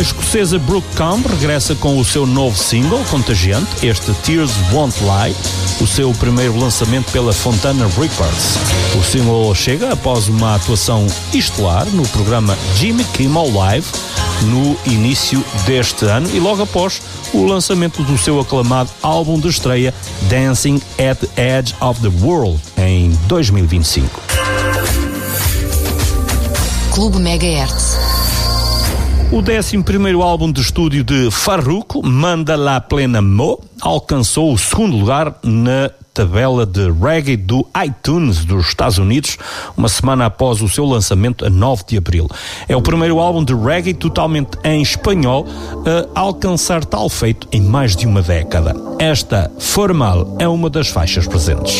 A escocesa Brooke Combe regressa com o seu novo single, contagiante, este Tears Won't Lie, o seu primeiro lançamento pela Fontana Records. O single chega após uma atuação estelar no programa Jimmy Kimmel Live no início deste ano e logo após o lançamento do seu aclamado álbum de estreia Dancing at the Edge of the World em 2025. Clube Megahertz. O 11º álbum de estúdio de Farruko, Manda La Plena Mo, alcançou o segundo lugar na tabela de reggae do iTunes dos Estados Unidos, uma semana após o seu lançamento a 9 de abril. É o primeiro álbum de reggae totalmente em espanhol a alcançar tal feito em mais de uma década. Esta, Formal, é uma das faixas presentes.